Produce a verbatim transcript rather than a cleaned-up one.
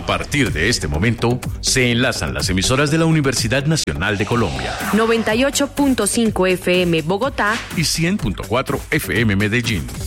A partir de este momento, se enlazan las emisoras de la Universidad Nacional de Colombia. noventa y ocho punto cinco F M Bogotá y cien punto cuatro F M Medellín.